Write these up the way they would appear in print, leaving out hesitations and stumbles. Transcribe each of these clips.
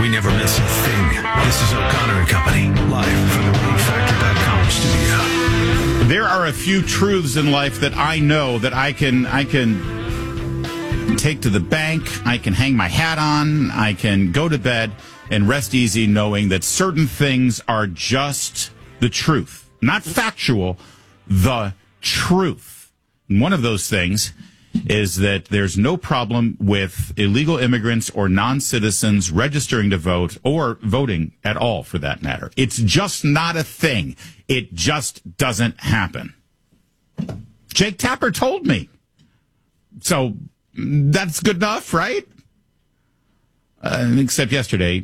We never miss a thing. This is O'Connor and Company, live from the ReliefFactor.com studio. There are a few truths in life that I know that I can take to the bank. I can hang my hat on. I can go to bed and rest easy knowing that certain things are just the truth. Not factual, the truth. And one of those things is that there's no problem with illegal immigrants or non-citizens registering to vote or voting at all, for that matter. It's just not a thing. It just doesn't happen. Jake Tapper told me. So that's good enough, right? Except yesterday,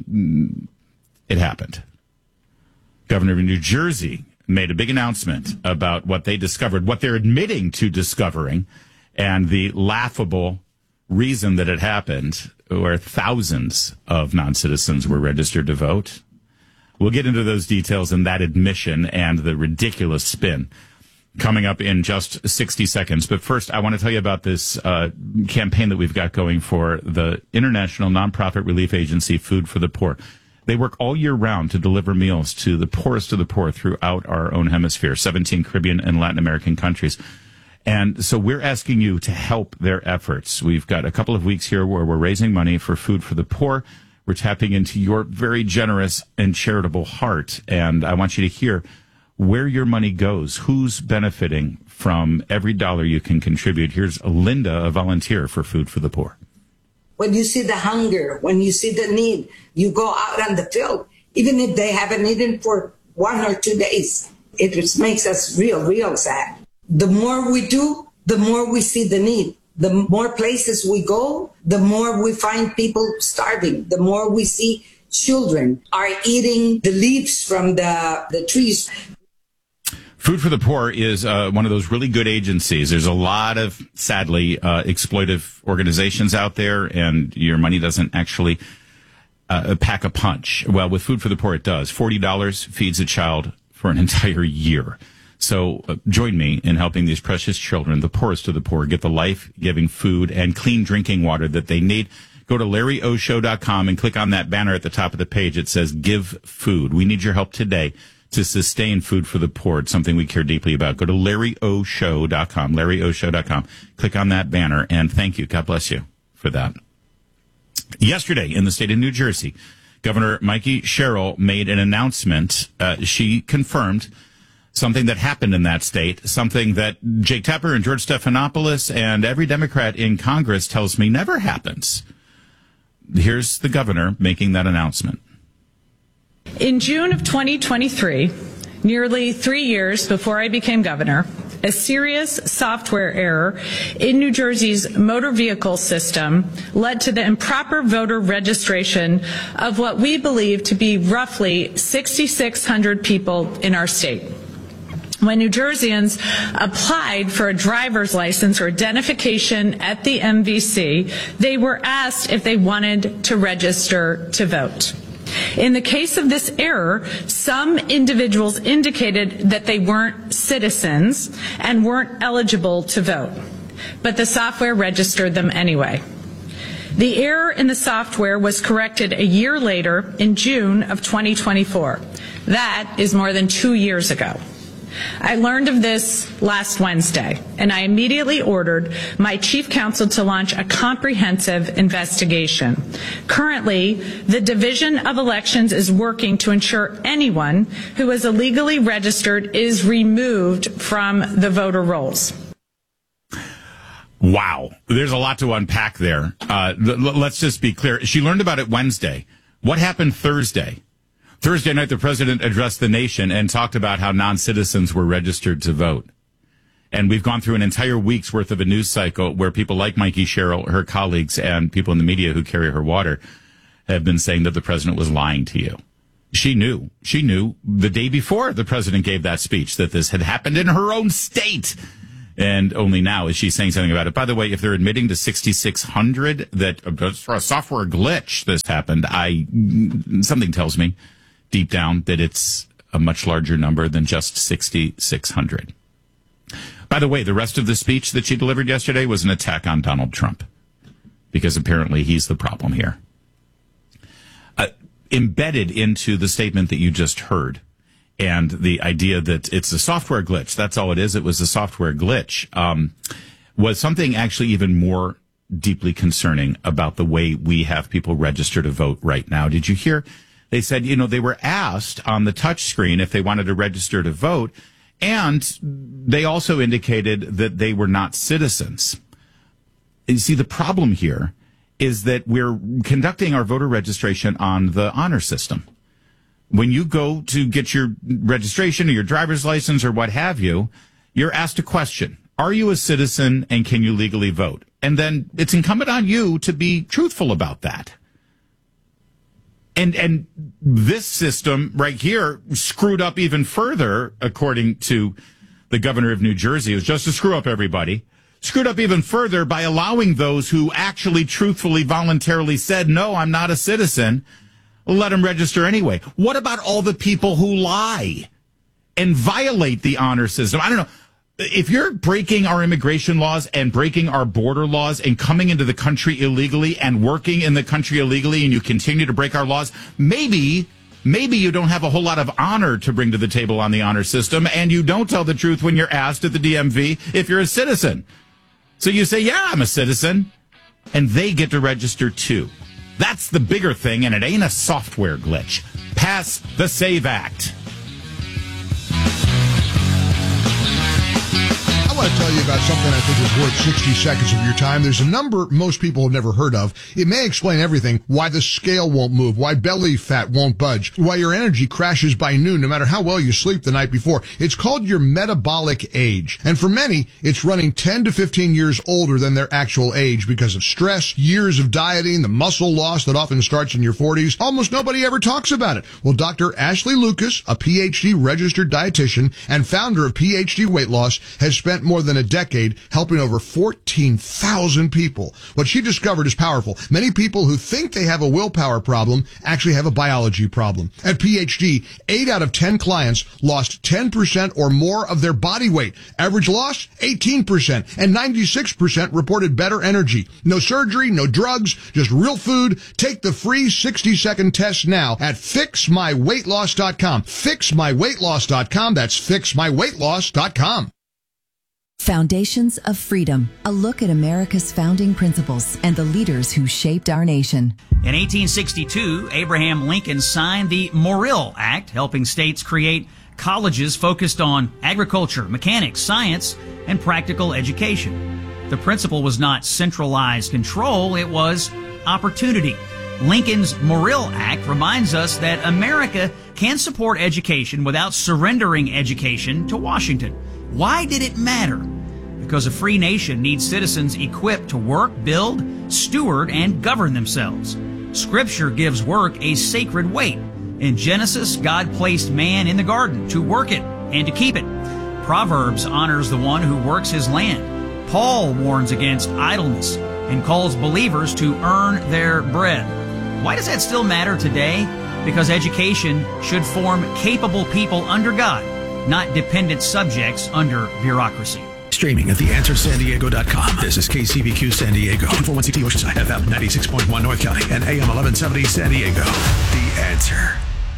it happened. Governor of New Jersey made a big announcement about what they discovered, what they're admitting to discovering, and the laughable reason that it happened, where thousands of non-citizens were registered to vote. We'll get into those details and that admission and the ridiculous spin coming up in just 60 seconds. But first, I want to tell you about this campaign that we've got going for the international nonprofit relief agency, Food for the Poor. They work all year round to deliver meals to the poorest of the poor throughout our own hemisphere, 17 Caribbean and Latin American countries. And so we're asking you to help their efforts. We've got a couple of weeks here where we're raising money for Food for the Poor. We're tapping into your very generous and charitable heart. And I want you to hear where your money goes, who's benefiting from every dollar you can contribute. Here's Linda, a volunteer for Food for the Poor. When you see the hunger, when you see the need, you go out on the field, even if they haven't eaten for 1 or 2 days. It just makes us real sad. The more we do, the more we see the need. The more places we go, the more we find people starving. The more we see children are eating the leaves from the trees. Food for the Poor is one of those really good agencies. There's a lot of, sadly, exploitive organizations out there, and your money doesn't actually pack a punch. Well, with Food for the Poor, it does. $40 feeds a child for an entire year. So join me in helping these precious children, the poorest of the poor, get the life-giving food and clean drinking water that they need. Go to LarryOShow.com and click on that banner at the top of the page. It says Give Food. We need your help today to sustain Food for the Poor. It's something we care deeply about. Go to LarryOShow.com, LarryOShow.com. Click on that banner, and thank you. God bless you for that. Yesterday, in the state of New Jersey, Governor Mikey Sherrill made an announcement. She confirmed something that happened in that state, something that Jake Tapper and George Stephanopoulos and every Democrat in Congress tells me never happens. Here's the governor making that announcement. In June of 2023, nearly 3 years before I became governor, a serious software error in New Jersey's motor vehicle system led to the improper voter registration of what we believe to be roughly 6,600 people in our state. When New Jerseyans applied for a driver's license or identification at the MVC, they were asked if they wanted to register to vote. In the case of this error, some individuals indicated that they weren't citizens and weren't eligible to vote, but the software registered them anyway. The error in the software was corrected a year later in June of 2024. That is more than 2 years ago. I learned of this last Wednesday, and I immediately ordered my chief counsel to launch a comprehensive investigation. Currently, the Division of Elections is working to ensure anyone who is illegally registered is removed from the voter rolls. Wow. There's a lot to unpack there. Let's just be clear. She learned about it Wednesday. What happened Thursday? Thursday night, the president addressed the nation and talked about how non-citizens were registered to vote. And we've gone through an entire week's worth of a news cycle where people like Mikey Sherrill, her colleagues, and people in the media who carry her water have been saying that the president was lying to you. She knew the day before the president gave that speech that this had happened in her own state. And only now is she saying something about it. By the way, if they're admitting to 6,600 that for a software glitch this happened, something tells me deep down that it's a much larger number than just 6,600. By the way, the rest of the speech that she delivered yesterday was an attack on Donald Trump, because apparently he's the problem here. embedded into the statement that you just heard. And the idea that it's a software glitch, that's all it is. It was a software glitch, was something actually even more deeply concerning about the way we have people register to vote right now. Did you hear? They said, they were asked on the touch screen if they wanted to register to vote, and they also indicated that they were not citizens. You see, the problem here is that we're conducting our voter registration on the honor system. When you go to get your registration or your driver's license or what have you, you're asked a question. Are you a citizen and can you legally vote? And then it's incumbent on you to be truthful about that. And this system right here screwed up even further, according to the governor of New Jersey. It was just to screw up everybody. Screwed up even further by allowing those who actually truthfully, voluntarily said, no, I'm not a citizen, let them register anyway. What about all the people who lie and violate the honor system? I don't know. If you're breaking our immigration laws and breaking our border laws and coming into the country illegally and working in the country illegally and you continue to break our laws, maybe you don't have a whole lot of honor to bring to the table on the honor system, and you don't tell the truth when you're asked at the DMV if you're a citizen. So you say, yeah, I'm a citizen, and they get to register too. That's the bigger thing, and it ain't a software glitch. Pass the SAVE Act. I want to tell you about something I think is worth 60 seconds of your time. There's a number most people have never heard of. It may explain everything: why the scale won't move, why belly fat won't budge, why your energy crashes by noon no matter how well you sleep the night before. It's called your metabolic age. And for many, it's running 10 to 15 years older than their actual age because of stress, years of dieting, the muscle loss that often starts in your 40s. Almost nobody ever talks about it. Well, Dr. Ashley Lucas, a PhD registered dietitian and founder of PhD Weight Loss, has spent more than a decade helping over 14,000 people. What she discovered is powerful. Many people who think they have a willpower problem actually have a biology problem. At PhD, 8 out of 10 clients lost 10% or more of their body weight. Average loss, 18%, and 96% reported better energy. No surgery, no drugs, just real food. Take the free 60-second test now at fixmyweightloss.com. Fixmyweightloss.com. That's fixmyweightloss.com. Foundations of Freedom, a look at America's founding principles and the leaders who shaped our nation. In 1862, Abraham Lincoln signed the Morrill Act, helping states create colleges focused on agriculture, mechanics, science, and practical education. The principle was not centralized control, it was opportunity. Lincoln's Morrill Act reminds us that America can support education without surrendering education to Washington. Why did it matter? Because a free nation needs citizens equipped to work, build, steward, and govern themselves. Scripture gives work a sacred weight. In Genesis, God placed man in the garden to work it and to keep it. Proverbs honors the one who works his land. Paul warns against idleness and calls believers to earn their bread. Why does that still matter today? Because education should form capable people under God, not dependent subjects under bureaucracy. Streaming at theanswersandiego.com. This is KCBQ San Diego, 401CT Oceanside, FM 96.1 North County, and AM 1170 San Diego. The Answer.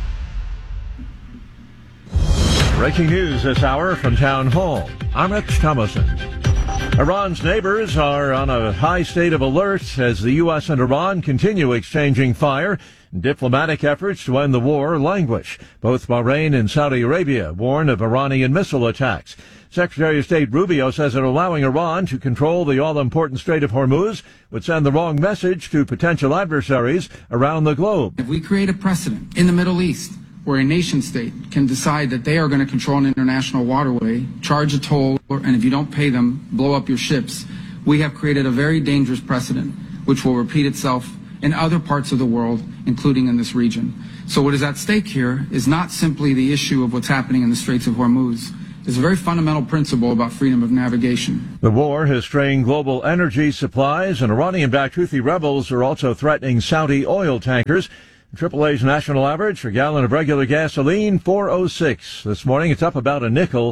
Breaking news this hour from Town Hall. I'm Rich Thomason. Iran's neighbors are on a high state of alert as the U.S. and Iran continue exchanging fire. Diplomatic efforts to end the war languish. Both Bahrain and Saudi Arabia warn of Iranian missile attacks. Secretary of State Rubio says that allowing Iran to control the all-important Strait of Hormuz would send the wrong message to potential adversaries around the globe. If we create a precedent in the Middle East where a nation state can decide that they are going to control an international waterway, charge a toll, and if you don't pay them, blow up your ships, we have created a very dangerous precedent which will repeat itself in other parts of the world, including in this region. So what is at stake here is not simply the issue of what's happening in the Straits of Hormuz. It's a very fundamental principle about freedom of navigation. The war has strained global energy supplies, and Iranian-backed Houthi rebels are also threatening Saudi oil tankers. AAA's national average for a gallon of regular gasoline, $4.06. This morning it's up about a nickel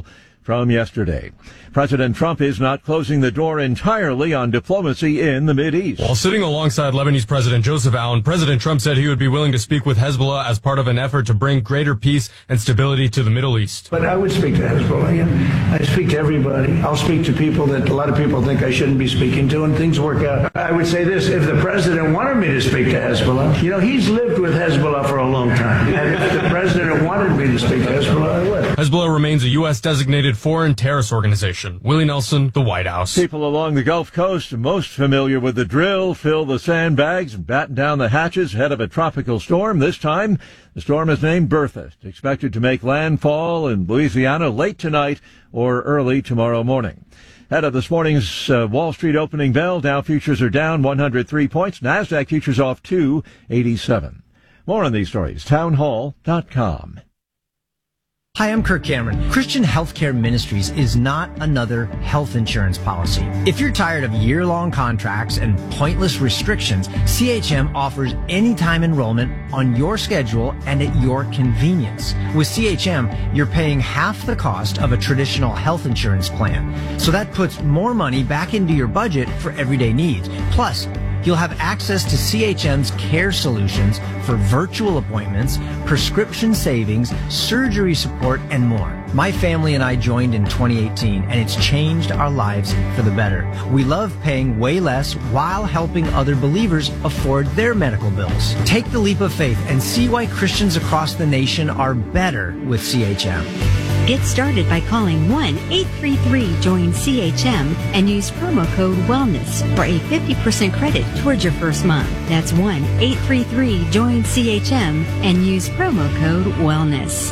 from yesterday. President Trump is not closing the door entirely on diplomacy in the Mideast. While sitting alongside Lebanese President Joseph Aoun, President Trump said he would be willing to speak with Hezbollah as part of an effort to bring greater peace and stability to the Middle East. But I would speak to Hezbollah, and I speak to everybody. I'll speak to people that a lot of people think I shouldn't be speaking to, and things work out. I would say this, if the president wanted me to speak to Hezbollah, he's lived with Hezbollah for a long time. And if the president wanted me to speak to Hezbollah, I would. Hezbollah remains a U.S. designated foreign terrorist organization. Willie Nelson, the White House. People along the Gulf Coast most familiar with the drill: fill the sandbags and batten down the hatches ahead of a tropical storm. This time, the storm is named Bertha. It's expected to make landfall in Louisiana late tonight or early tomorrow morning. Ahead of this morning's Wall Street opening bell, Dow futures are down 103 points. NASDAQ futures off 287. More on these stories, townhall.com. Hi, I'm Kirk Cameron. Christian Healthcare Ministries is not another health insurance policy. If you're tired of year-long contracts and pointless restrictions, CHM offers anytime enrollment on your schedule and at your convenience. With CHM, you're paying half the cost of a traditional health insurance plan. So that puts more money back into your budget for everyday needs. Plus, you'll have access to CHM's care solutions for virtual appointments, prescription savings, surgery support, and more. My family and I joined in 2018, and it's changed our lives for the better. We love paying way less while helping other believers afford their medical bills. Take the leap of faith and see why Christians across the nation are better with CHM. Get started by calling 1-833-JOIN-CHM and use promo code WELLNESS for a 50% credit towards your first month. That's 1-833-JOIN-CHM and use promo code WELLNESS.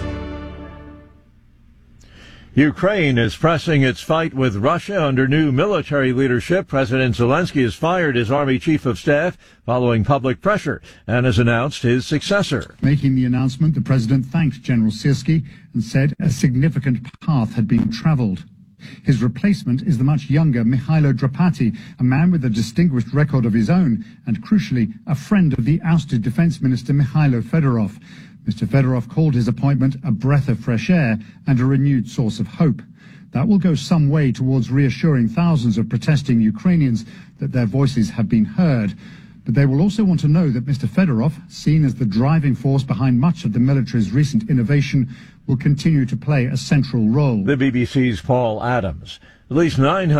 Ukraine is pressing its fight with Russia under new military leadership. President Zelensky has fired his army chief of staff following public pressure and has announced his successor. Making the announcement, the president thanked General Syrskyi and said a significant path had been traveled. His replacement is the much younger Mikhailo Drapati, a man with a distinguished record of his own and, crucially, a friend of the ousted defense minister Mikhailo Fedorov. Mr. Fedorov called his appointment a breath of fresh air and a renewed source of hope. That will go some way towards reassuring thousands of protesting Ukrainians that their voices have been heard. But they will also want to know that Mr. Fedorov, seen as the driving force behind much of the military's recent innovation, will continue to play a central role. The BBC's Paul Adams. At least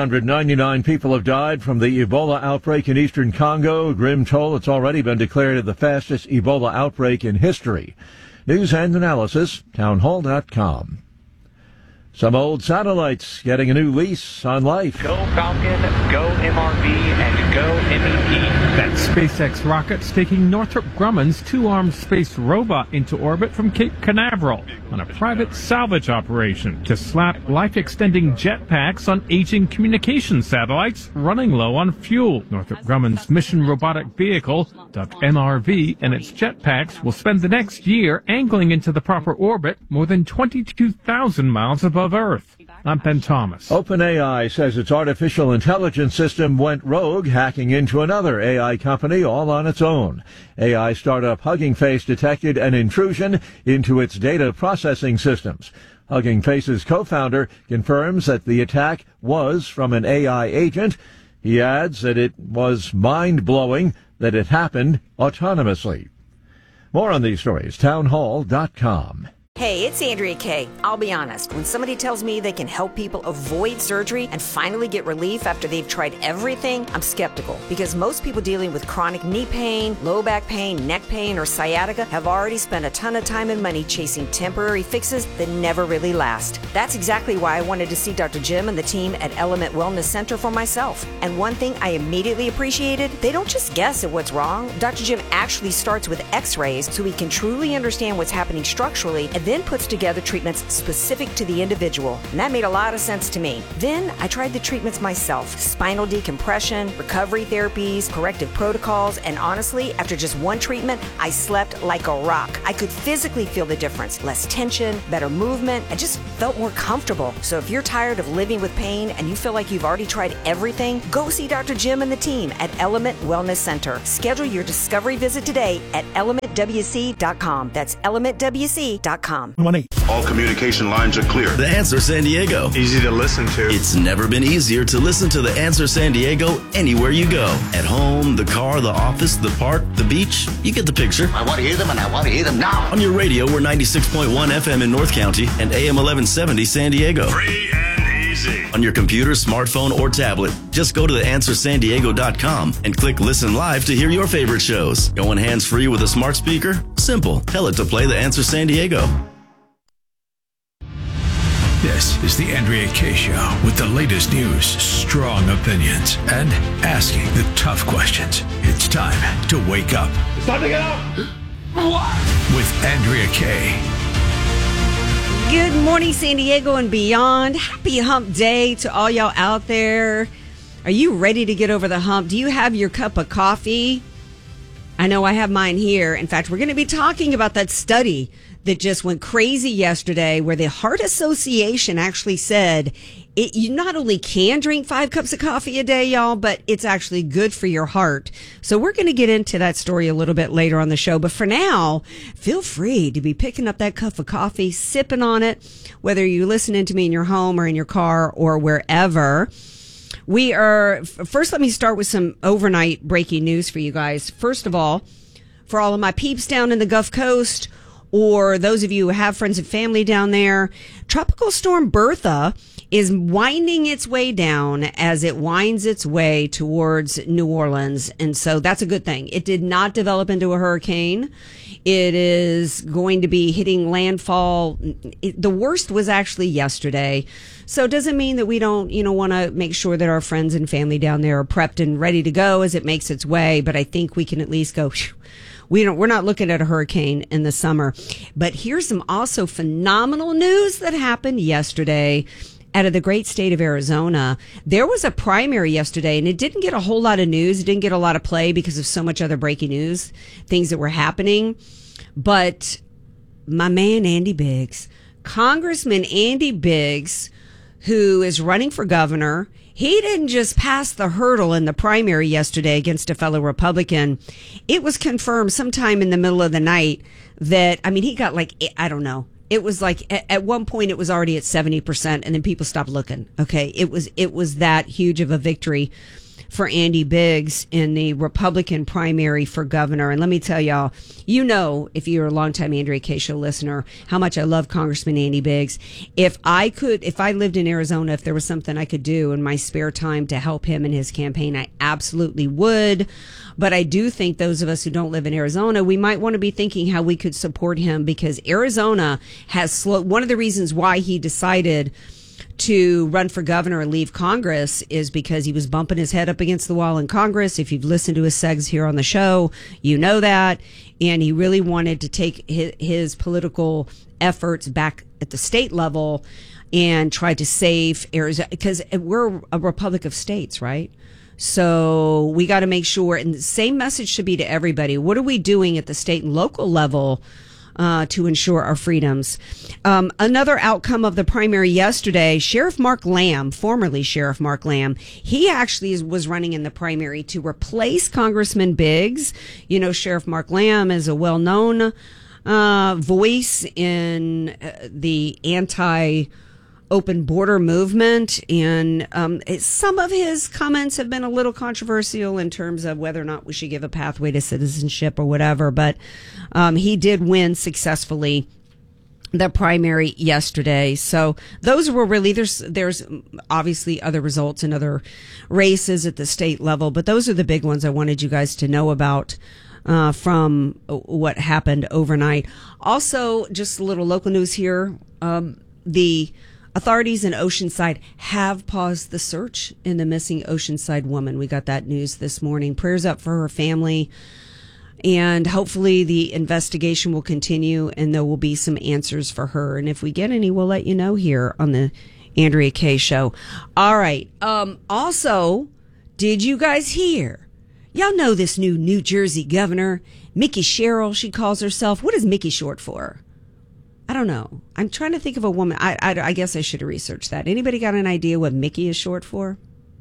999 people have died from the Ebola outbreak in eastern Congo. Grim toll. It's already been declared the fastest Ebola outbreak in history. News and analysis, townhall.com. Some old satellites getting a new lease on life. Go Falcon, go MRV, and go MEP. That's SpaceX rockets taking Northrop Grumman's two-armed space robot into orbit from Cape Canaveral on a private salvage operation to slap life-extending jetpacks on aging communication satellites running low on fuel. Northrop Grumman's mission robotic vehicle, dubbed MRV, and its jetpacks will spend the next year angling into the proper orbit more than 22,000 miles above Earth. I'm Ben Thomas. OpenAI says its artificial intelligence system went rogue, hacking into another AI company all on its own. AI startup Hugging Face detected an intrusion into its data processing systems. Hugging Face's co-founder confirms that the attack was from an AI agent. He adds that it was mind-blowing that it happened autonomously. More on these stories, townhall.com. Hey, it's Andrea Kay. I'll be honest, when somebody tells me they can help people avoid surgery and finally get relief after they've tried everything, I'm skeptical. Because most people dealing with chronic knee pain, low back pain, neck pain, or sciatica have already spent a ton of time and money chasing temporary fixes that never really last. That's exactly why I wanted to see Dr. Jim and the team at Element Wellness Center for myself. And one thing I immediately appreciated, they don't just guess at what's wrong. Dr. Jim actually starts with x-rays so he can truly understand what's happening structurally and then puts together treatments specific to the individual. And that made a lot of sense to me. Then I tried the treatments myself. Spinal decompression, recovery therapies, corrective protocols, and honestly, after just one treatment, I slept like a rock. I could physically feel the difference. Less tension, better movement. I just felt more comfortable. So if you're tired of living with pain and you feel like you've already tried everything, go see Dr. Jim and the team at Element Wellness Center. Schedule your discovery visit today at elementwc.com. That's elementwc.com. answersandiego.com. All communication lines are clear. The Answer San Diego. Easy to listen to. It's never been easier to listen to The Answer San Diego anywhere you go. At home, the car, the office, the park, the beach. You get the picture. I want to hear them, and I want to hear them now. On your radio, we're 96.1 FM in North County and AM 1170 San Diego. Free and easy. On your computer, smartphone, or tablet, just go to theanswersandiego.com and click Listen Live to hear your favorite shows. Going hands-free with a smart speaker? Simple. Tell it to play The Answer San Diego. This is the Andrea Kaye Show with the latest news, strong opinions, and asking the tough questions. It's time to wake up. It's time to get up. With Andrea Kaye. Good morning, San Diego and beyond. Happy hump day to all y'all out there. Are you ready to get over the hump? Do you have your cup of coffee? I know I have mine here. In fact, we're going to be talking about that study that just went crazy yesterday where the Heart Association actually said you not only can drink 5 cups of coffee a day, y'all, but it's actually good for your heart. So we're going to get into that story a little bit later on the show. But for now, feel free to be picking up that cup of coffee, sipping on it, whether you're listening to me in your home or in your car or wherever. First, let me start with some overnight breaking news for you guys. First of all, for all of my peeps down in the Gulf Coast, or those of you who have friends and family down there, Tropical Storm Bertha is winding its way down as it winds its way towards New Orleans. And so that's a good thing. It did not develop into a hurricane. It is going to be hitting landfall. The worst was actually yesterday. So it doesn't mean that we don't, want to make sure that our friends and family down there are prepped and ready to go as it makes its way. But I think we can at least go, we're not looking at a hurricane in the summer. But here's some also phenomenal news that happened yesterday out of the great state of Arizona. There was a primary yesterday, and it didn't get a whole lot of news. It didn't get a lot of play because of so much other breaking news, things that were happening. But my man, Andy Biggs, Congressman Andy Biggs, who is running for governor, he didn't just pass the hurdle in the primary yesterday against a fellow Republican. It was confirmed sometime in the middle of the night that, he got I don't know. It was at one point it was already at 70%, and then people stopped looking. Okay. It was that huge of a victory for Andy Biggs in the Republican primary for governor. And let me tell y'all, if you're a longtime Andrea Kaye Show listener, how much I love Congressman Andy Biggs. If I lived in Arizona, if there was something I could do in my spare time to help him in his campaign, I absolutely would. But I do think those of us who don't live in Arizona, we might want to be thinking how we could support him, because Arizona has one of the reasons why he decided to run for governor and leave Congress is because he was bumping his head up against the wall in Congress. If you've listened to his segs here on the show, you know that. And he really wanted to take his political efforts back at the state level and try to save Arizona, because we're a republic of states, right? So we got to make sure, and the same message should be to everybody. What are we doing at the state and local level to ensure our freedoms? Another outcome of the primary yesterday, Sheriff Mark Lamb, formerly Sheriff Mark Lamb, he actually was running in the primary to replace Congressman Biggs. Sheriff Mark Lamb is a well-known voice in the anti-open border movement, and some of his comments have been a little controversial in terms of whether or not we should give a pathway to citizenship or whatever, but he did win successfully the primary yesterday. So those were really, there's obviously other results in other races at the state level, but those are the big ones I wanted you guys to know about from what happened overnight. Also, just a little local news here. The authorities in Oceanside have paused the search in the missing Oceanside woman. We got that news this morning. Prayers up for her family. And hopefully the investigation will continue and there will be some answers for her. And if we get any, we'll let you know here on the Andrea Kaye Show. All right. Also, did you guys hear? Y'all know this New Jersey governor, Mickey Sherrill, she calls herself. What is Mickey short for? I don't know. I'm trying to think of a woman. I guess I should have researched that. Anybody got an idea what Mickey is short for?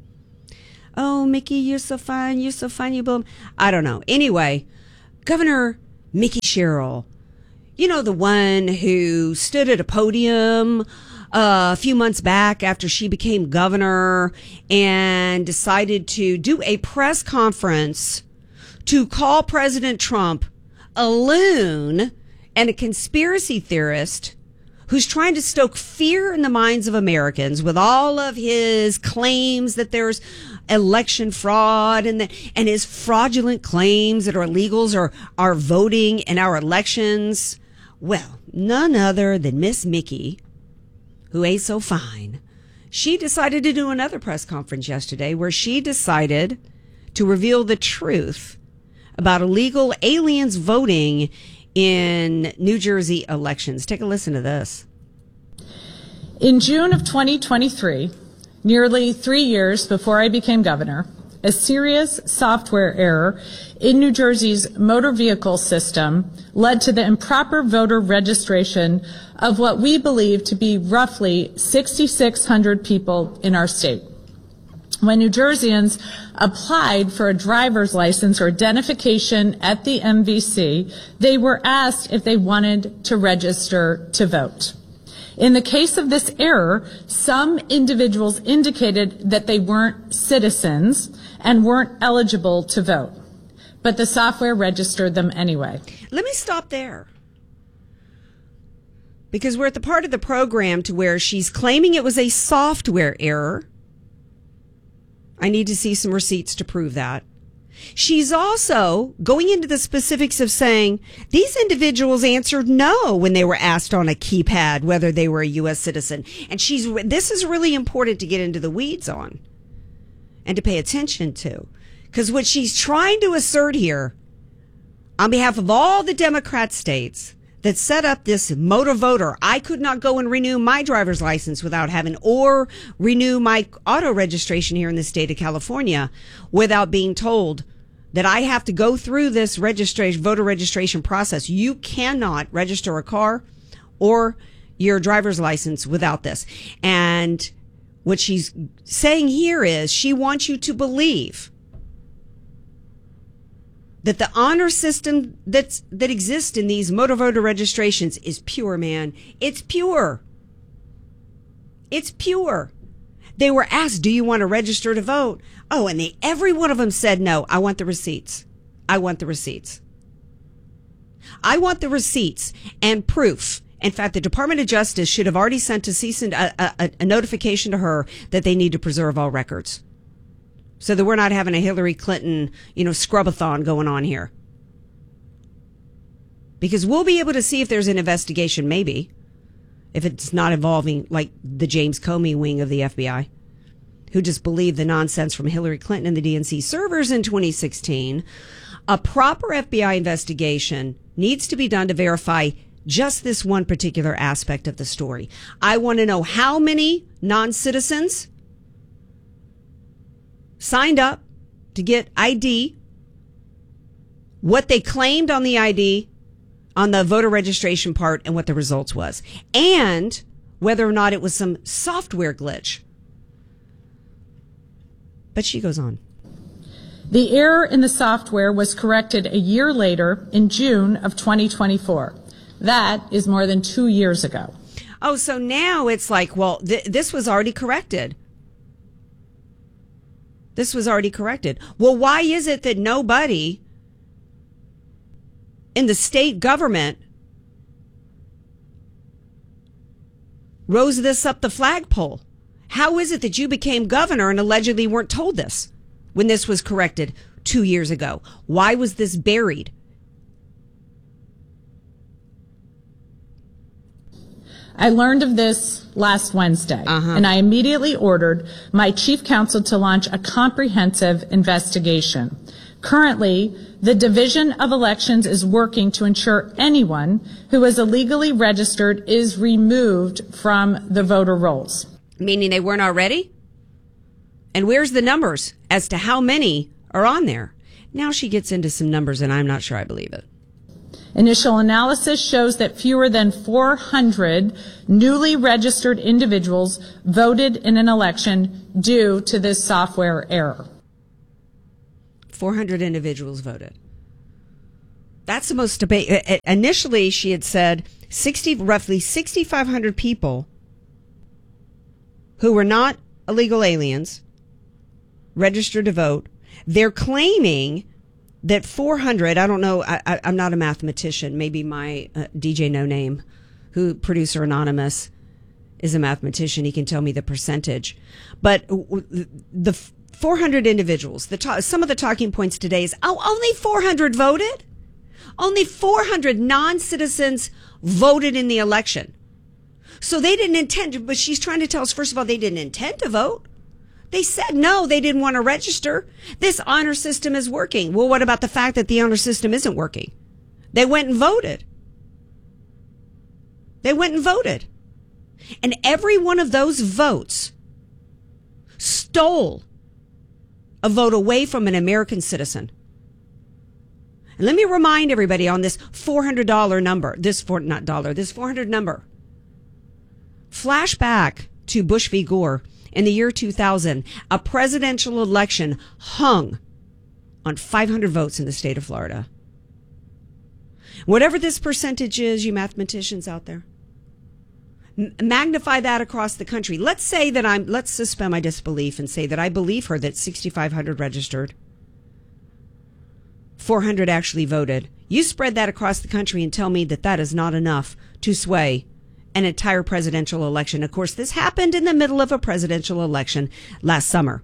Oh, Mickey, you're so fine. You're so fine. You boom. I don't know. Anyway, Governor Mickey Sherrill, You know, the one who stood at a podium a few months back after she became governor and decided to do a press conference to call President Trump a loon and a conspiracy theorist who's trying to stoke fear in the minds of Americans with all of his claims that there's election fraud and his fraudulent claims that our illegals are voting in our elections. Well, none other than Miss Mickey, who ain't so fine. She decided to do another press conference yesterday where she decided to reveal the truth about illegal aliens voting in New Jersey elections. Take a listen to this. In June of 2023, nearly 3 years before I became governor, a serious software error in New Jersey's motor vehicle system led to the improper voter registration of what we believe to be roughly 6,600 people in our state. When New Jerseyans applied for a driver's license or identification at the MVC, they were asked if they wanted to register to vote. In the case of this error, some individuals indicated that they weren't citizens and weren't eligible to vote, but the software registered them anyway. Let me stop there, because we're at the part of the program to where she's claiming it was a software error. I need to see some receipts to prove that. She's also going into the specifics of saying these individuals answered no when they were asked on a keypad whether they were a U.S. citizen. And this is really important to get into the weeds on and to pay attention to. Because what she's trying to assert here, on behalf of all the Democrat states that set up this motor voter, I could not go and renew my driver's license without having, or renew my auto registration here in the state of California without being told that I have to go through this voter registration process. You cannot register a car or your driver's license without this. And what she's saying here is she wants you to believe that the honor system that exists in these motor voter registrations is pure, man. It's pure. It's pure. They were asked, do you want to register to vote? Oh, and every one of them said no. I want the receipts. I want the receipts. I want the receipts and proof. In fact, the Department of Justice should have already sent a notification to her that they need to preserve all records, so that we're not having a Hillary Clinton, scrub-a-thon going on here. Because we'll be able to see if there's an investigation, maybe, if it's not involving, like, the James Comey wing of the FBI, who just believed the nonsense from Hillary Clinton and the DNC servers in 2016. A proper FBI investigation needs to be done to verify just this one particular aspect of the story. I want to know how many non-citizens signed up to get ID, what they claimed on the ID, on the voter registration part, and what the results was, and whether or not it was some software glitch. But she goes on. The error in the software was corrected a year later in June of 2024. That is more than 2 years ago. Oh, so now it's like, well, this was already corrected. This was already corrected. Well, why is it that nobody in the state government rose this up the flagpole? How is it that you became governor and allegedly weren't told this when this was corrected 2 years ago? Why was this buried? I learned of this last Wednesday, and I immediately ordered my chief counsel to launch a comprehensive investigation. Currently, the Division of Elections is working to ensure anyone who is illegally registered is removed from the voter rolls. Meaning they weren't already? And where's the numbers as to how many are on there? Now she gets into some numbers, and I'm not sure I believe it. Initial analysis shows that fewer than 400 newly registered individuals voted in an election due to this software error. 400 individuals voted. That's the most debate. Initially, she had said roughly 6,500 people who were not illegal aliens registered to vote. They're claiming that 400, I don't know, I'm not a mathematician. Maybe my DJ No Name, producer anonymous, is a mathematician. He can tell me the percentage. But the 400 individuals, some of the talking points today is, only 400 voted? Only 400 non-citizens voted in the election. So they didn't intend to, but she's trying to tell us, first of all, they didn't intend to vote. They said no, they didn't want to register. This honor system is working. Well, what about the fact that the honor system isn't working? They went and voted. And every one of those votes stole a vote away from an American citizen. And let me remind everybody on this $400 number, this $400 number. Flashback to Bush v. Gore in the year 2000, a presidential election hung on 500 votes in the state of Florida. Whatever this percentage is, you mathematicians out there, magnify that across the country. Let's suspend my disbelief and say that I believe her that 6,500 registered. 400 actually voted. You spread that across the country and tell me that that is not enough to sway an entire presidential election. Of course, this happened in the middle of a presidential election last summer.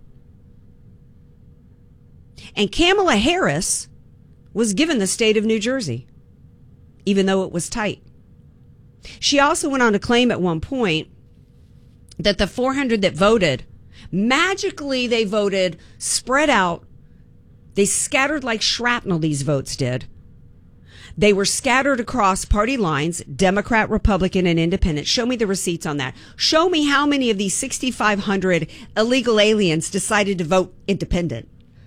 And Kamala Harris was given the state of New Jersey, even though it was tight. She also went on to claim at one point that the 400 that voted, magically they voted spread out. They scattered like shrapnel, these votes did. They were scattered across party lines, Democrat, Republican, and Independent. Show me the receipts on that. Show me how many of these 6,500 illegal aliens decided to vote independent.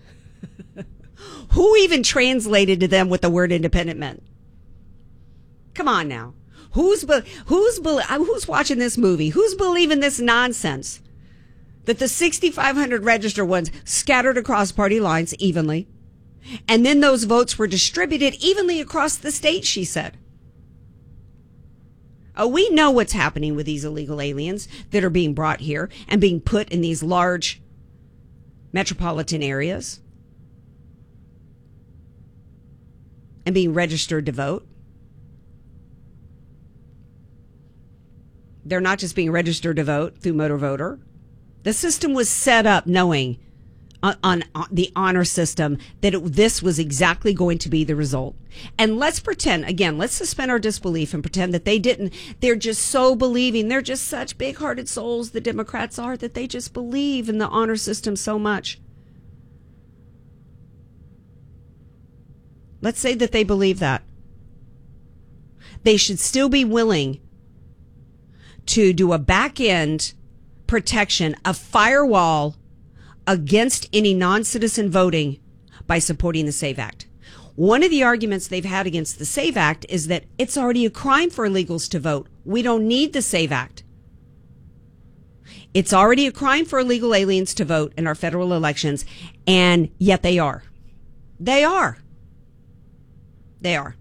Who even translated to them what the word independent meant? Come on now. Who's watching this movie? Who's believing this nonsense? That the 6,500 registered ones scattered across party lines evenly, and then those votes were distributed evenly across the state, she said. We know what's happening with these illegal aliens that are being brought here and being put in these large metropolitan areas and being registered to vote. They're not just being registered to vote through Motor Voter. The system was set up knowing on the honor system that this was exactly going to be the result. And let's pretend, again, let's suspend our disbelief and pretend that they didn't. They're just so believing. They're just such big-hearted souls, the Democrats are, that they just believe in the honor system so much. Let's say that they believe that. They should still be willing to do a back-end protection, a firewall against any non-citizen voting by supporting the SAVE Act. One of the arguments they've had against the SAVE Act is that it's already a crime for illegals to vote. We don't need the SAVE Act. It's already a crime for illegal aliens to vote in our federal elections, and yet they are. They are. They are.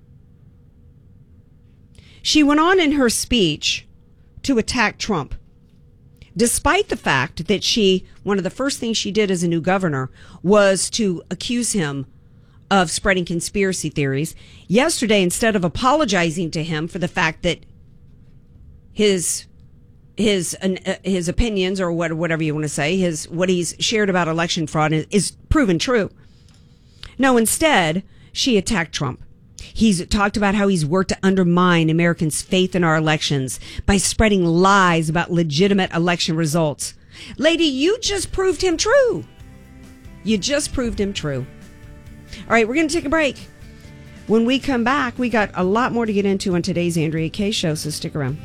She went on in her speech to attack Trump, despite the fact that one of the first things she did as a new governor was to accuse him of spreading conspiracy theories. Yesterday, instead of apologizing to him for the fact that his opinions, or whatever you want to say, what he's shared about election fraud is proven true. No, instead, she attacked Trump. He's talked about how he's worked to undermine Americans' faith in our elections by spreading lies about legitimate election results. Lady, you just proved him true. You just proved him true. All right, we're going to take a break. When we come back, we got a lot more to get into on today's Andrea Kaye Show, so stick around.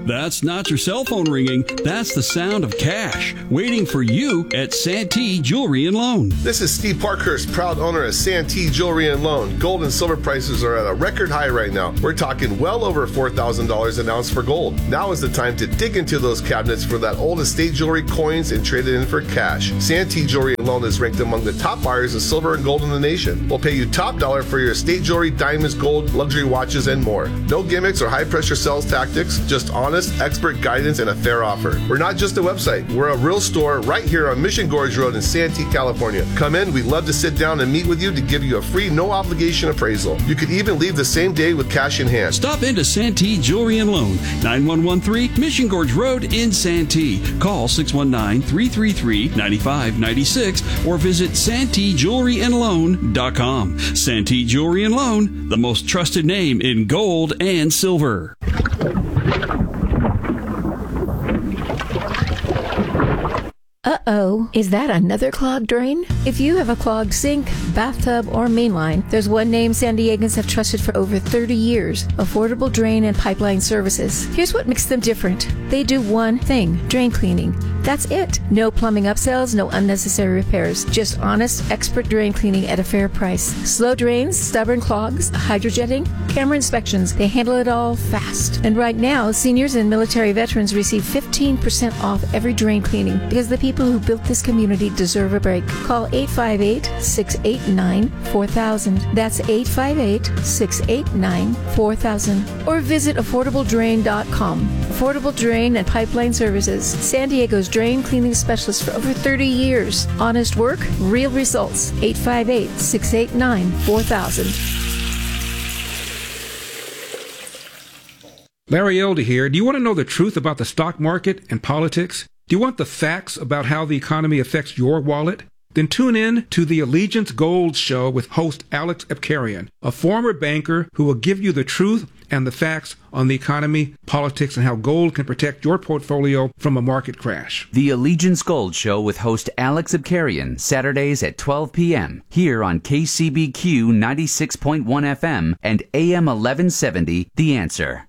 That's not your cell phone ringing. That's the sound of cash waiting for you at Santee Jewelry and Loan. This is Steve Parkhurst, proud owner of Santee Jewelry and Loan. Gold and silver prices are at a record high right now. We're talking well over $4,000 an ounce for gold. Now is the time to dig into those cabinets for that old estate jewelry coins and trade it in for cash. Santee Jewelry and Loan is ranked among the top buyers of silver and gold in the nation. We'll pay you top dollar for your estate jewelry, diamonds, gold, luxury watches, and more. No gimmicks or high-pressure sales tactics, just honest, expert guidance and a fair offer. We're not just a website. We're a real store right here on Mission Gorge Road in Santee, California. Come in. We'd love to sit down and meet with you to give you a free, no-obligation appraisal. You could even leave the same day with cash in hand. Stop into Santee Jewelry and Loan, 9113 Mission Gorge Road in Santee. Call 619-333-9596 or visit SanteeJewelryandLoan.com. Santee Jewelry and Loan, the most trusted name in gold and silver. Uh-oh, is that another clogged drain? If you have a clogged sink, bathtub, or mainline, there's one name San Diegans have trusted for over 30 years, Affordable Drain and Pipeline Services. Here's what makes them different. They do one thing, drain cleaning. That's it. No plumbing upsells, no unnecessary repairs. Just honest, expert drain cleaning at a fair price. Slow drains, stubborn clogs, hydrojetting, camera inspections. They handle it all fast. And right now, seniors and military veterans receive 15% off every drain cleaning because the people who built this community deserve a break. Call 858-689-4000. That's 858-689-4000. Or visit AffordableDrain.com. Affordable Drain and Pipeline Services. San Diego's drain cleaning specialist for over 30 years. Honest work, real results. 858-689-4000. Larry Elder here. Do you want to know the truth about the stock market and politics? Do you want the facts about how the economy affects your wallet? Then tune in to the Allegiance Gold Show with host Alex Epkarian, a former banker who will give you the truth and the facts on the economy, politics, and how gold can protect your portfolio from a market crash. The Allegiance Gold Show with host Alex Epkarian, Saturdays at 12 p.m. here on KCBQ 96.1 FM and AM 1170, The Answer.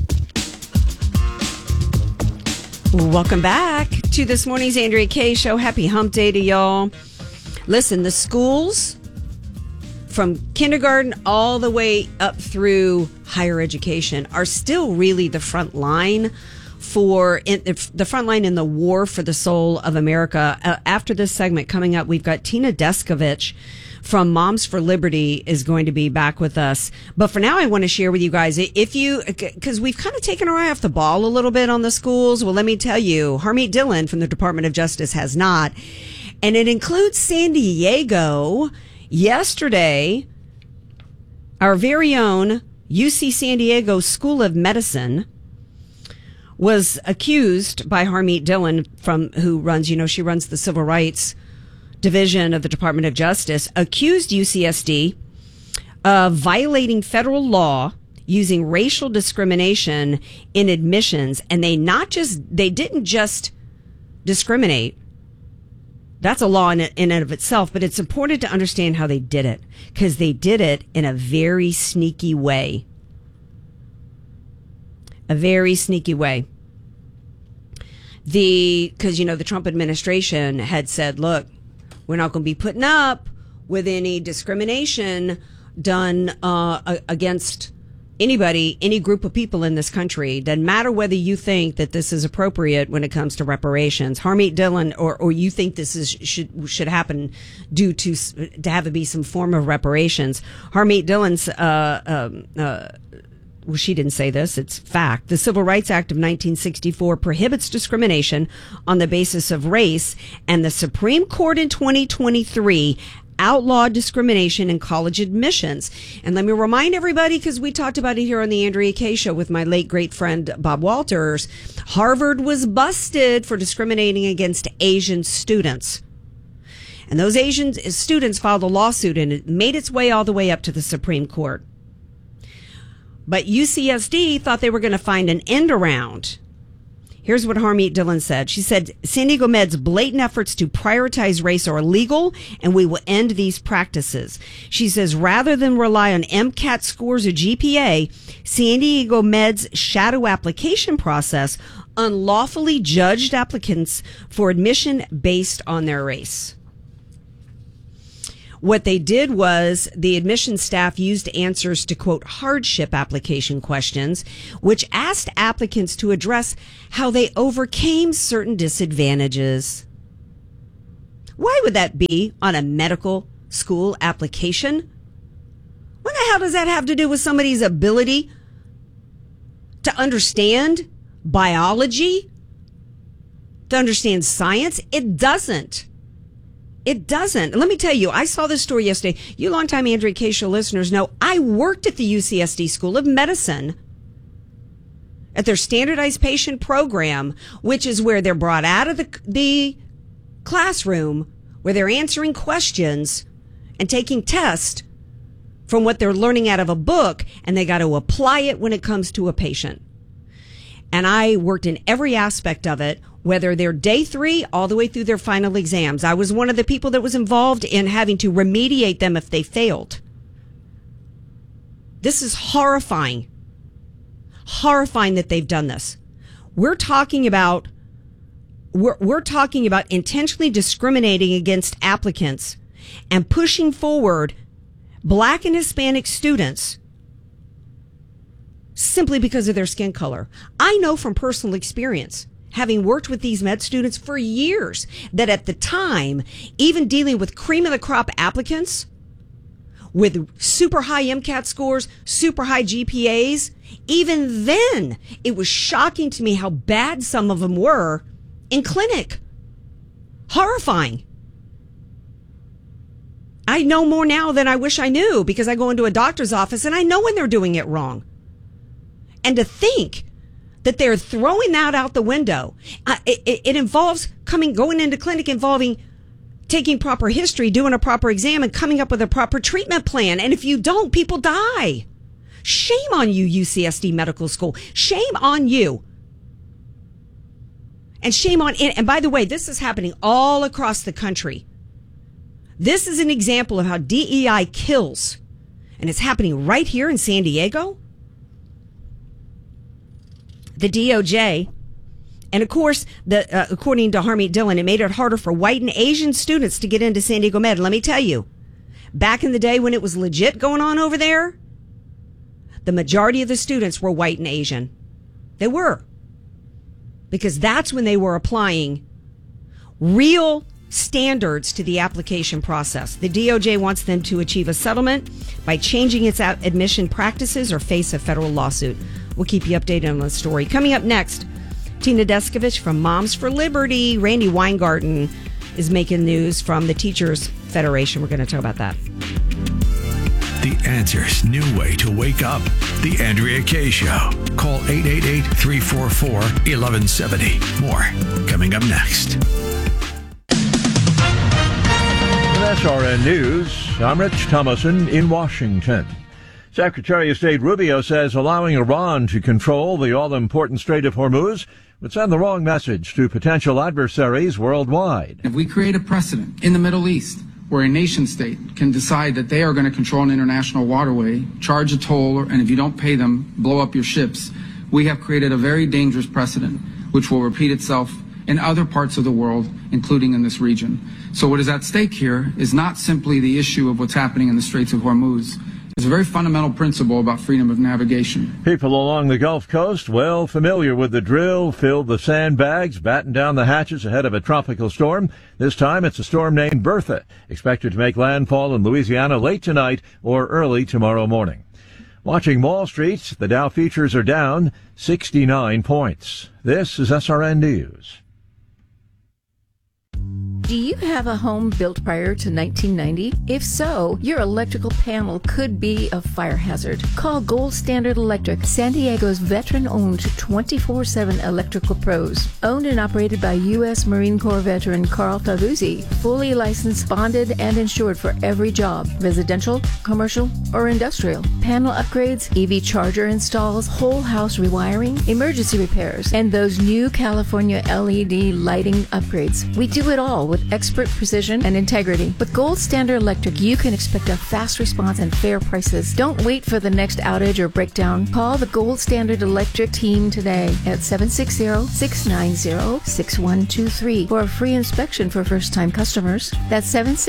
Welcome back to this morning's Andrea Kaye Show. Happy hump day to y'all. Listen, the schools from kindergarten all the way up through higher education are still really the front line in the war for the soul of America. After this segment coming up, we've got Tina Descovich from Moms for Liberty is going to be back with us. But for now, I want to share with you guys, because we've kind of taken our eye off the ball a little bit on the schools. Well, let me tell you, Harmeet Dillon from the Department of Justice has not. And it includes San Diego. Yesterday, our very own UC San Diego School of Medicine was accused by Harmeet Dillon, who runs the Civil Rights Division of the Department of Justice, accused UCSD of violating federal law using racial discrimination in admissions. And they didn't just discriminate. That's a law in and of itself, but it's important to understand how they did it, because they did it in a very sneaky way. A very sneaky way. Because, the Trump administration had said, look, we're not going to be putting up with any discrimination done against anybody, any group of people in this country. Doesn't matter whether you think that this is appropriate when it comes to reparations. Harmeet Dillon, or you think this should happen due to have it be some form of reparations. Harmeet Dillon's well, she didn't say this, it's fact. The Civil Rights Act of 1964 prohibits discrimination on the basis of race, and the Supreme Court in 2023 outlawed discrimination in college admissions. And let me remind everybody, because we talked about it here on the Andrea Kaye Show with my late great friend Bob Walters, Harvard was busted for discriminating against Asian students. And those Asian students filed a lawsuit, and it made its way all the way up to the Supreme Court. But UCSD thought they were going to find an end around Here's what Harmeet Dillon said. She said, San Diego Med's blatant efforts to prioritize race are illegal, and we will end these practices. She says, rather than rely on MCAT scores or GPA, San Diego Med's shadow application process unlawfully judged applicants for admission based on their race. What they did was the admissions staff used answers to, quote, hardship application questions, which asked applicants to address how they overcame certain disadvantages. Why would that be on a medical school application? What the hell does that have to do with somebody's ability to understand biology, to understand science? It doesn't. It doesn't. Let me tell you, I saw this story yesterday. You longtime Andrea Kaye Show listeners know I worked at the UCSD School of Medicine at their standardized patient program, which is where they're brought out of the classroom, where they're answering questions and taking tests from what they're learning out of a book, and they got to apply it when it comes to a patient. And I worked in every aspect of it, whether they're day 3 all the way through their final exams. I was one of the people that was involved in having to remediate them if they failed. This is horrifying. Horrifying that they've done this. We're talking about intentionally discriminating against applicants and pushing forward Black and Hispanic students simply because of their skin color. I know from personal experience, having worked with these med students for years, that at the time, even dealing with cream of the crop applicants with super high MCAT scores, super high GPAs, even then, it was shocking to me how bad some of them were in clinic. Horrifying. I know more now than I wish I knew, because I go into a doctor's office and I know when they're doing it wrong. And to think that they're throwing that out the window, it involves going into clinic, involving taking proper history, doing a proper exam, and coming up with a proper treatment plan. And if you don't, people die. Shame on you, UCSD Medical School. Shame on you. And shame on it. And by the way, this is happening all across the country. This is an example of how DEI kills. And it's happening right here in San Diego. The DOJ, and of course, according to Harmeet Dillon, it made it harder for white and Asian students to get into San Diego Med. Let me tell you, back in the day when it was legit going on over there, the majority of the students were white and Asian. They were. Because that's when they were applying real standards to the application process. The DOJ wants them to achieve a settlement by changing its admission practices or face a federal lawsuit. We'll keep you updated on the story. Coming up next, Tina Descovich from Moms for Liberty. Randy Weingarten is making news from the Teachers Federation. We're going to talk about that. The Answer's new way to wake up. The Andrea Kaye Show. Call 888-344-1170. More coming up next. With SRN News, I'm Rich Thomason in Washington. Secretary of State Rubio says allowing Iran to control the all-important Strait of Hormuz would send the wrong message to potential adversaries worldwide. If we create a precedent in the Middle East where a nation state can decide that they are going to control an international waterway, charge a toll, and if you don't pay them, blow up your ships, we have created a very dangerous precedent which will repeat itself in other parts of the world, including in this region. So what is at stake here is not simply the issue of what's happening in the Straits of Hormuz. It's a very fundamental principle about freedom of navigation. People along the Gulf Coast, well familiar with the drill, filled the sandbags, batten down the hatches ahead of a tropical storm. This time it's a storm named Bertha, expected to make landfall in Louisiana late tonight or early tomorrow morning. Watching Wall Street, the Dow futures are down 69 points. This is SRN News. Do you have a home built prior to 1990? If so, your electrical panel could be a fire hazard. Call Gold Standard Electric, San Diego's veteran-owned 24/7 electrical pros. Owned and operated by U.S. Marine Corps veteran Carl Tavuzzi. Fully licensed, bonded, and insured for every job. Residential, commercial, or industrial. Panel upgrades, EV charger installs, whole house rewiring, emergency repairs, and those new California LED lighting upgrades. We do it all with expert precision and integrity. With Gold Standard Electric, you can expect a fast response and fair prices. Don't wait for the next outage or breakdown. Call the Gold Standard Electric team today at 760-690-6123 for a free inspection for first-time customers. That's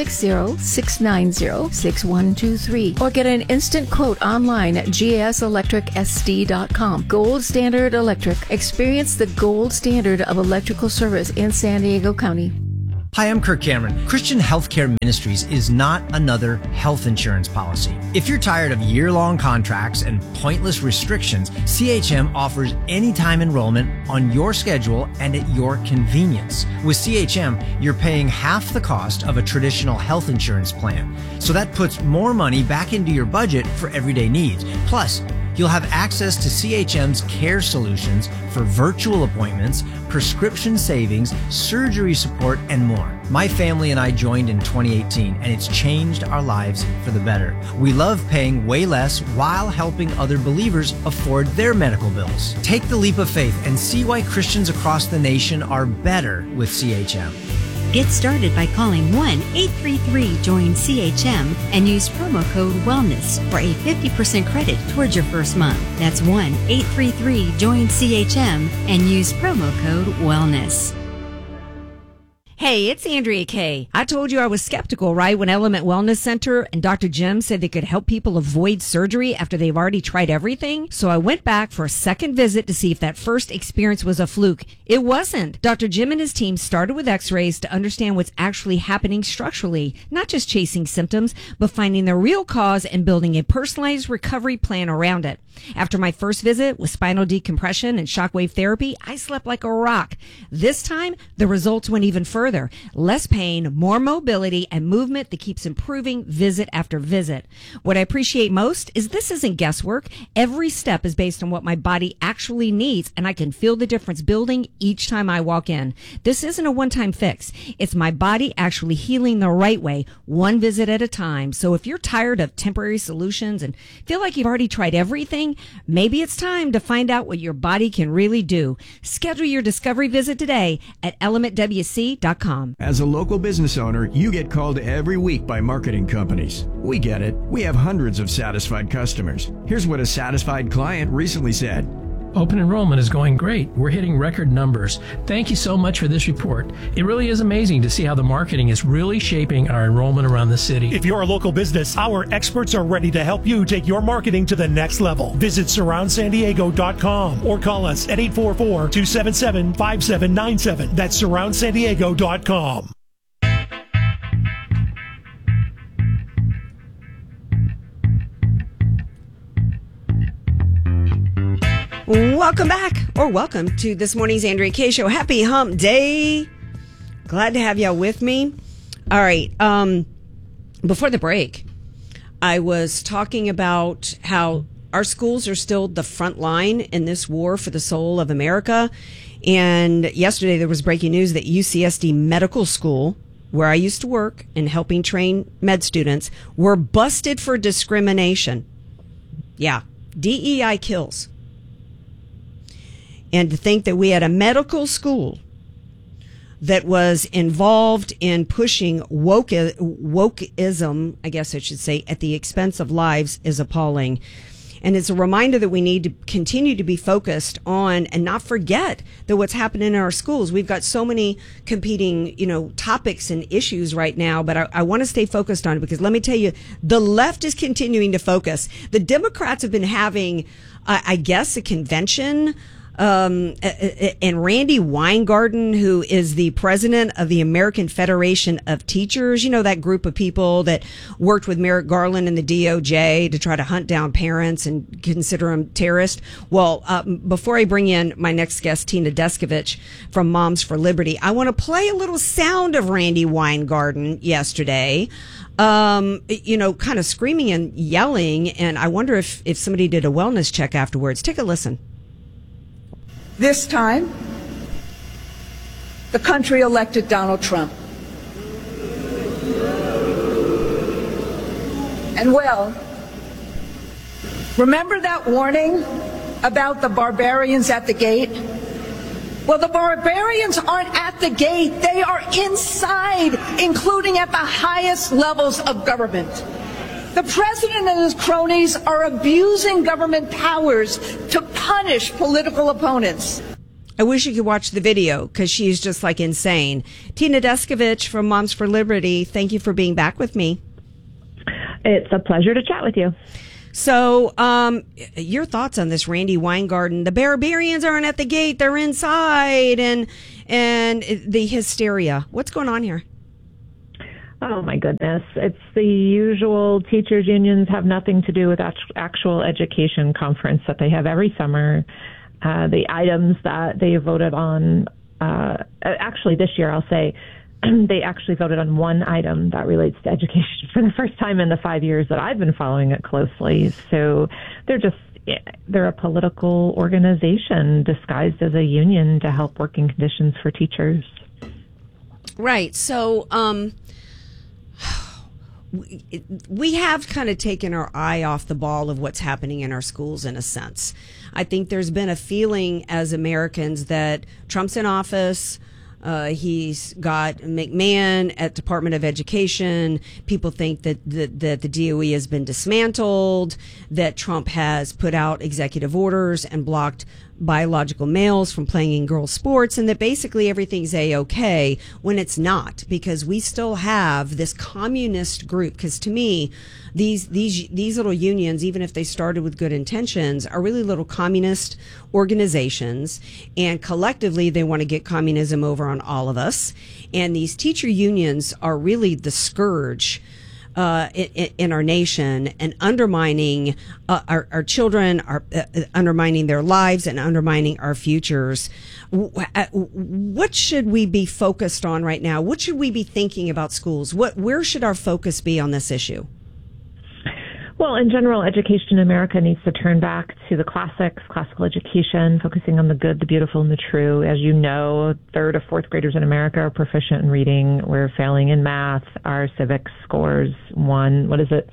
760-690-6123. Or get an instant quote online at gselectricsd.com. Gold Standard Electric. Experience the gold standard of electrical service in San Diego County. Hi, I'm Kirk Cameron. Christian Healthcare Ministries is not another health insurance policy. If you're tired of year-long contracts and pointless restrictions, CHM offers anytime enrollment on your schedule and at your convenience. With CHM, you're paying half the cost of a traditional health insurance plan. So that puts more money back into your budget for everyday needs. Plus, you'll have access to CHM's care solutions for virtual appointments, prescription savings, surgery support, and more. My family and I joined in 2018, and it's changed our lives for the better. We love paying way less while helping other believers afford their medical bills. Take the leap of faith and see why Christians across the nation are better with CHM. Get started by calling 1-833-JOIN-CHM and use promo code WELLNESS for a 50% credit towards your first month. That's 1-833-JOIN-CHM and use promo code WELLNESS. Hey, it's Andrea Kaye. I told you I was skeptical, right, when Element Wellness Center and Dr. Jim said they could help people avoid surgery after they've already tried everything. So I went back for a second visit to see if that first experience was a fluke. It wasn't. Dr. Jim and his team started with x-rays to understand what's actually happening structurally, not just chasing symptoms, but finding the real cause and building a personalized recovery plan around it. After my first visit with spinal decompression and shockwave therapy, I slept like a rock. This time, the results went even further. Less pain, more mobility, and movement that keeps improving visit after visit. What I appreciate most is this isn't guesswork. Every step is based on what my body actually needs, and I can feel the difference building each time I walk in. This isn't a one-time fix. It's my body actually healing the right way, one visit at a time. So if you're tired of temporary solutions and feel like you've already tried everything, maybe it's time to find out what your body can really do. Schedule your discovery visit today at elementwc.com. As a local business owner, you get called every week by marketing companies. We get it. We have hundreds of satisfied customers. Here's what a satisfied client recently said. Open enrollment is going great. We're hitting record numbers. Thank you so much for this report. It really is amazing to see how the marketing is really shaping our enrollment around the city. If you're a local business, our experts are ready to help you take your marketing to the next level. Visit surroundsandiego.com or call us at 844-277-5797. That's surroundsandiego.com. Welcome back, or welcome to this morning's Andrea Kaye Show. Happy Hump Day. Glad to have y'all with me. All right. Before the break, I was talking about how our schools are still the front line in this war for the soul of America. And yesterday there was breaking news that UCSD Medical School, where I used to work and helping train med students, were busted for discrimination. Yeah, DEI kills. And to think that we had a medical school that was involved in pushing wokeism, I guess I should say, at the expense of lives is appalling. And it's a reminder that we need to continue to be focused on and not forget that what's happening in our schools. We've got so many competing, topics and issues right now, but I want to stay focused on it because let me tell you, the left is continuing to focus. The Democrats have been having, I guess, a convention And Randy Weingarten, who is the president of the American Federation of Teachers, you know, that group of people that worked with Merrick Garland and the DOJ to try to hunt down parents and consider them terrorists. Well, before I bring in my next guest, Tina Descovich from Moms for Liberty, I want to play a little sound of Randy Weingarten yesterday, you know, kind of screaming and yelling. And I wonder if somebody did a wellness check afterwards. Take a listen. This time, the country elected Donald Trump. And well, remember that warning about the barbarians at the gate? Well, the barbarians aren't at the gate. They are inside, including at the highest levels of government. The president and his cronies are abusing government powers to punish political opponents. I wish you could watch the video because she's just like insane. Tina Descovich from Moms for Liberty, thank you for being back with me. It's a pleasure to chat with you. So, your thoughts on this Randy Weingarten? The barbarians aren't at the gate; they're inside, and the hysteria. What's going on here? Oh, my goodness. It's the usual teachers' unions have nothing to do with actual education conference that they have every summer. The items that they voted on, actually this year, I'll say, they actually voted on one item that relates to education for the first time in the 5 years that I've been following it closely. So they're a political organization disguised as a union to help working conditions for teachers. Right. So, we have kind of taken our eye off the ball of what's happening in our schools in a sense. I think there's been a feeling as Americans that Trump's in office. He's got McMahon at Department of Education. People think that the DOE has been dismantled, that Trump has put out executive orders and blocked biological males from playing in girls' sports, and that basically everything's A-okay when it's not, because we still have this communist group. Because to me, these little unions, even if they started with good intentions, are really little communist organizations, and collectively they want to get communism over on all of us. And these teacher unions are really the scourge in our nation, and undermining our children, undermining their lives, and undermining our futures. What should we be focused on right now? What should we be thinking about schools? Where should our focus be on this issue? Well, in general, education in America needs to turn back to the classics, classical education, focusing on the good, the beautiful, and the true. As you know, third or fourth graders in America are proficient in reading. We're failing in math. Our civics scores 22%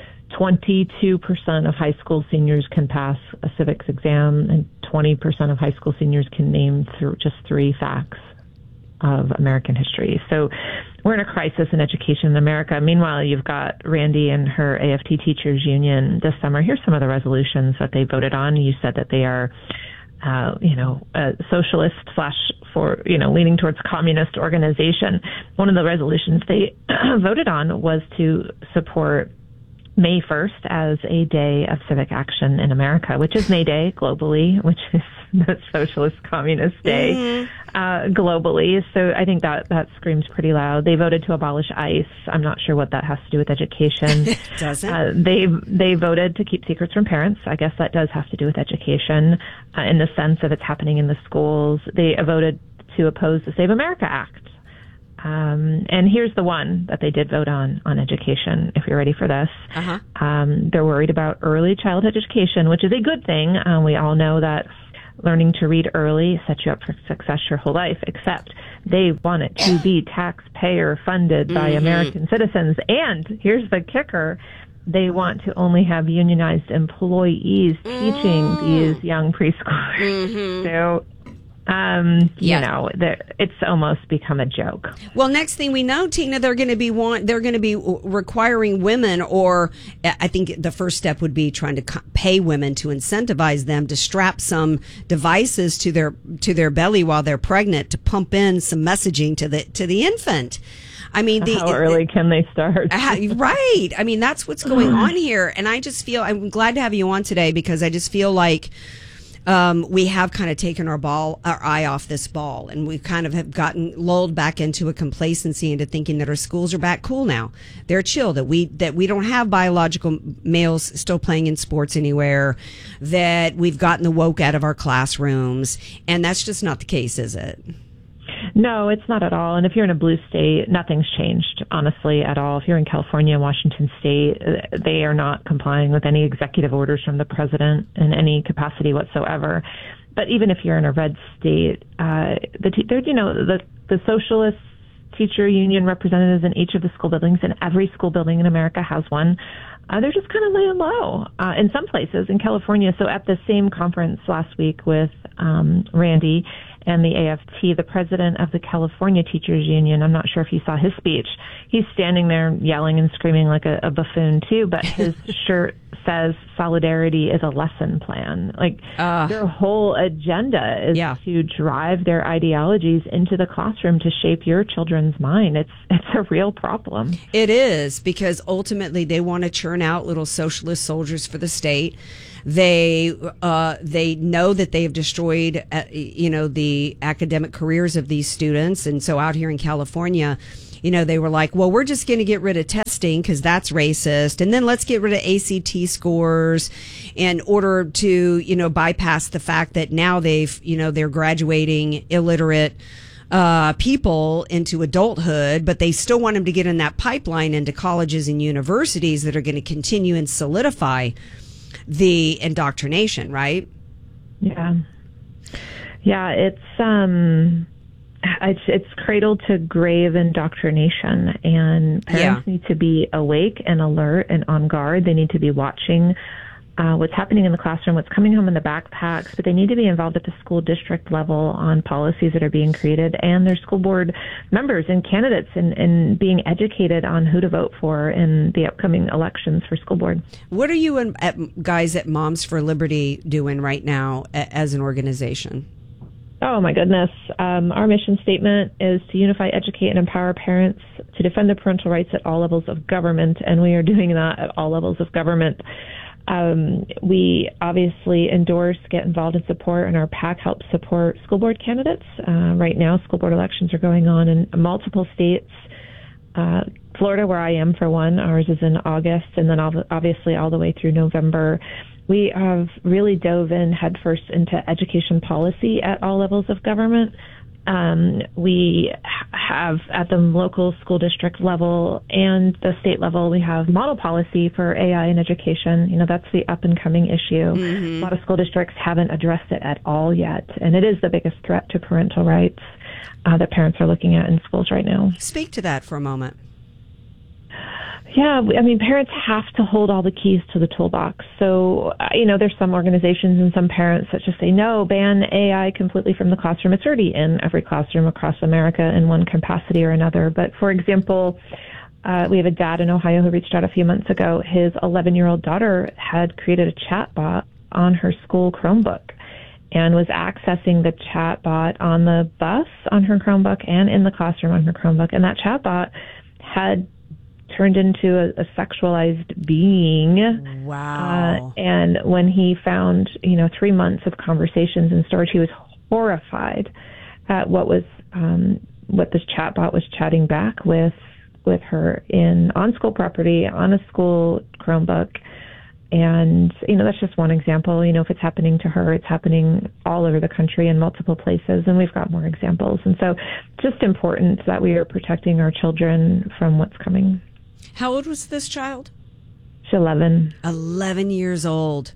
of high school seniors can pass a civics exam, and 20% of high school seniors can name just 3 facts of American history. So we're in a crisis in education in America. Meanwhile, you've got Randy and her AFT teachers union this summer. Here's some of the resolutions that they voted on. You said that they are, a socialist / leaning towards communist organization. One of the resolutions they voted on was to support May 1st as a day of civic action in America, which is May Day globally, which is the Socialist Communist Day globally. So I think that screams pretty loud. They voted to abolish ICE. I'm not sure what that has to do with education. Doesn't. They voted to keep secrets from parents. I guess that does have to do with education in the sense of it's happening in the schools. They voted to oppose the Save America Act. And here's the one that they did vote on education, if you're ready for this. They're worried about early childhood education, which is a good thing. We all know that learning to read early sets you up for success your whole life, except they want it to be taxpayer funded by American citizens. And here's the kicker. They want to only have unionized employees teaching these young preschoolers. So, it's almost become a joke. Well, next thing we know, Tina, they're going to be requiring women, or I think the first step would be trying to pay women to incentivize them to strap some devices to their belly while they're pregnant to pump in some messaging to the infant. I mean, how early can they start? Right. I mean, that's what's going on here. And I just feel, I'm glad to have you on today because I just feel like we have kind of taken our eye off this ball, and we kind of have gotten lulled back into a complacency, into thinking that our schools are back cool now. They're chill, that we don't have biological males still playing in sports anywhere, that we've gotten the woke out of our classrooms, and that's just not the case, is it? No, it's not at all. And if you're in a blue state, nothing's changed, honestly, at all. If you're in California and Washington State, they are not complying with any executive orders from the president in any capacity whatsoever. But even if you're in a red state, the socialist teacher union representatives in each of the school buildings, and every school building in America has one, they're just kind of laying low in some places in California. So at the same conference last week with Randy and the AFT, the president of the California Teachers Union, I'm not sure if you saw his speech. He's standing there yelling and screaming like a buffoon too, but his shirt says solidarity is a lesson plan. Like their whole agenda is to drive their ideologies into the classroom to shape your children's mind. It's a real problem. It is, because ultimately they want to churn out little socialist soldiers for the state. They know that they have destroyed, the academic careers of these students. And so out here in California, they were like, well, we're just going to get rid of testing because that's racist. And then let's get rid of ACT scores in order to, bypass the fact that now they're graduating illiterate people into adulthood, but they still want them to get in that pipeline into colleges and universities that are going to continue and solidify the indoctrination, right? Yeah. It's cradle to grave indoctrination, and parents need to be awake and alert and on guard. They need to be watching what's happening in the classroom, what's coming home in the backpacks, but they need to be involved at the school district level on policies that are being created, and their school board members and candidates, and being educated on who to vote for in the upcoming elections for school board. What are you guys at Moms for Liberty doing right now as an organization? Oh, my goodness. Our mission statement is to unify, educate, and empower parents to defend their parental rights at all levels of government, and we are doing that at all levels of government. We obviously endorse, get involved, and support, and our PAC helps support school board candidates. Right now, school board elections are going on in multiple states. Florida, where I am, for one, ours is in August, and then obviously all the way through November. We have really dove in headfirst into education policy at all levels of government. We have, at the local school district level and the state level, we have model policy for AI in education. That's the up and coming issue. Mm-hmm. A lot of school districts haven't addressed it at all yet, and it is the biggest threat to parental rights that parents are looking at in schools right now. Speak to that for a moment. Yeah, parents have to hold all the keys to the toolbox. So, there's some organizations and some parents that just say, no, ban AI completely from the classroom. It's already in every classroom across America in one capacity or another. But, for example, we have a dad in Ohio who reached out a few months ago. His 11-year-old daughter had created a chat bot on her school Chromebook and was accessing the chat bot on the bus on her Chromebook and in the classroom on her Chromebook. And that chat bot had turned into a sexualized being. Wow. And when he found, 3 months of conversations and storage, he was horrified at what this chatbot was chatting back with her on school property, on a school Chromebook. And, that's just one example. If it's happening to her, it's happening all over the country in multiple places, and we've got more examples. And so just important that we are protecting our children from what's coming. How old was this child? She's 11. 11 years old.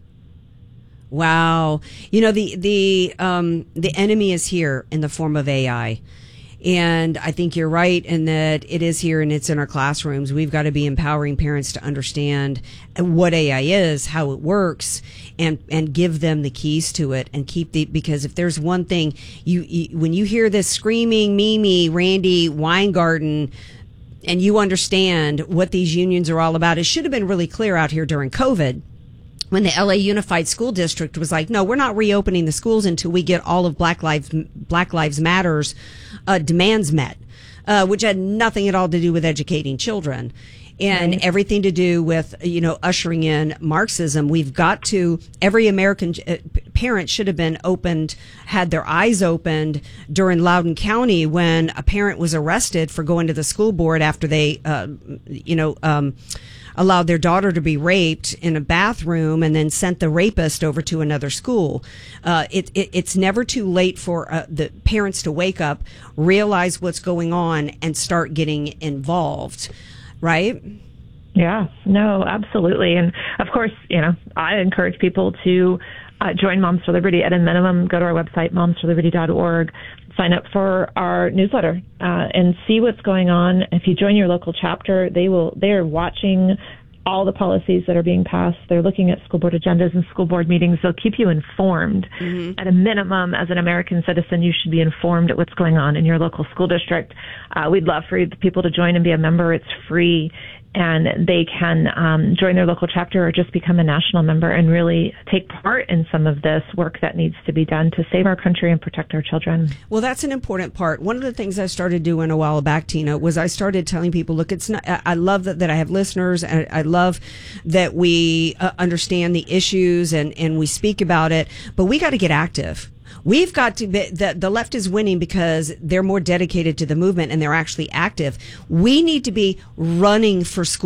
Wow. The enemy is here in the form of AI. And I think you're right in that it is here and it's in our classrooms. We've got to be empowering parents to understand what AI is, how it works, and give them the keys to it, and because if there's one thing, when you hear this screaming Mimi, Randy Weingarten, and you understand what these unions are all about, it should have been really clear out here during COVID, when the LA Unified School District was like, no, we're not reopening the schools until we get all of Black Lives Matter's demands met, which had nothing at all to do with educating children and everything to do with, ushering in Marxism. We've got to, every American parents should have been had their eyes opened during Loudoun County when a parent was arrested for going to the school board after they, allowed their daughter to be raped in a bathroom and then sent the rapist over to another school. It's never too late for the parents to wake up, realize what's going on, and start getting involved, right? Yeah, no, absolutely. And of course, I encourage people to join Moms for Liberty. At a minimum, go to our website, momsforliberty.org, sign up for our newsletter, and see what's going on. If you join your local chapter, they are watching all the policies that are being passed. They're looking at school board agendas and school board meetings. They'll keep you informed. Mm-hmm. At a minimum, as an American citizen, you should be informed at what's going on in your local school district. We'd love for people to join and be a member. It's free. And they can join their local chapter or just become a national member and really take part in some of this work that needs to be done to save our country and protect our children. Well, that's an important part. One of the things I started doing a while back, Tina, was I started telling people, look, it's not. I love that I have listeners, and I love that we understand the issues and we speak about it, but we got to get active. We've got to be, the left is winning because they're more dedicated to the movement and they're actually active. We need to be running for school